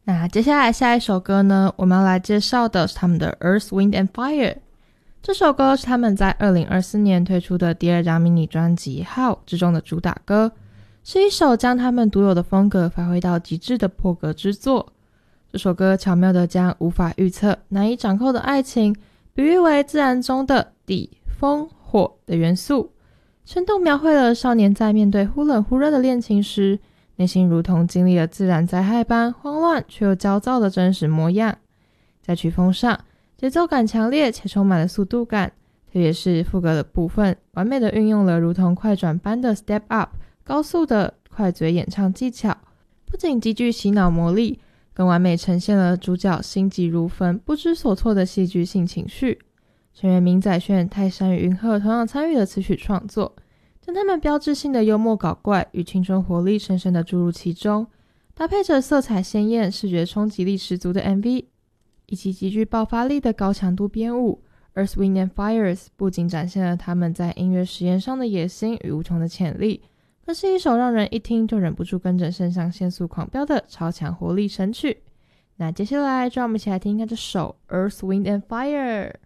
那接下来下一首歌呢，我们要来介绍的是他们的 Earth, Wind and Fire。这首歌是他们在2024年推出的第2张迷你专辑 How 之中的主打歌，是一首将他们独有的风格发挥到极致的破格之作。这首歌巧妙地将无法预测、难以掌控的爱情比喻为自然中的地、风、火的元素，生动描绘了少年在面对忽冷忽热的恋情时，内心如同经历了自然灾害般慌乱却又焦躁的真实模样。在曲风上，节奏感强烈且充满了速度感，特别是副歌的部分，完美的运用了如同快转般的 step up 高速的快嘴演唱技巧，不仅极具洗脑魔力，更完美呈现了主角心急如焚、不知所措的戏剧性情绪。成员明宰炫、泰山与云鹤同样参与了词曲创作，将他们标志性的幽默搞怪与青春活力深深地注入其中，搭配着色彩鲜艳、视觉冲击力十足的 MV， 以及极具爆发力的高强度编舞。Earth, Wind and Fire 不仅展现了他们在音乐实验上的野心与无穷的潜力，更是一首让人一听就忍不住跟着肾上腺素狂飙的超强活力神曲。那接下来就让我们一起来听一下这首 Earth, Wind and Fire。